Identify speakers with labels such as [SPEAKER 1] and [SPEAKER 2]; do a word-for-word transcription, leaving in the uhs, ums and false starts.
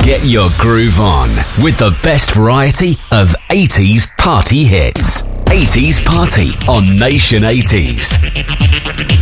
[SPEAKER 1] Get your groove on with the best variety of eighties party hits. eighties Party on Nation eighties.